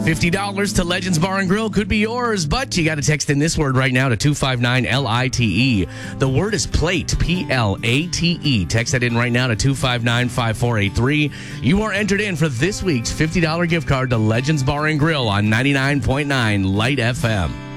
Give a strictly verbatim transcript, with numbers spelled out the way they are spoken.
fifty dollars to Legends Bar and Grill could be yours, but you got to text in this word right now to two five nine L I T E. The word is plate, P L A T E. Text that in right now to two five nine five four eight three. You are entered in for this week's fifty dollars gift card to Legends Bar and Grill on ninety-nine point nine Light F M.